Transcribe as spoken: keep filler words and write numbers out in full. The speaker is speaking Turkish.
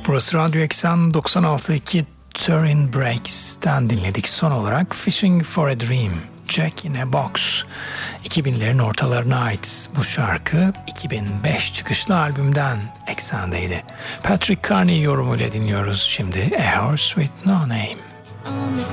Burası Radyo Eksen doksan altı nokta iki Turin Breaks'ten dinledik. Son olarak Fishing for a Dream, Jack in a Box. iki binlerin ortalarına ait bu şarkı iki bin beş çıkışlı albümden Eksen'deydi. Patrick Carney yorumuyla dinliyoruz şimdi A Horse with No Name.